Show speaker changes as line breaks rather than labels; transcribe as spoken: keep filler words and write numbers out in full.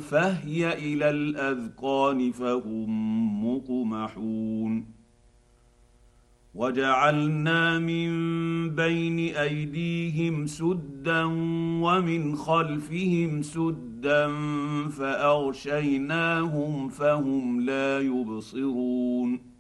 فهي الى الاذقان فهم مقمحون وجعلنا من بين ايديهم سدا ومن خلفهم سدا فاغشيناهم فهم لا يبصرون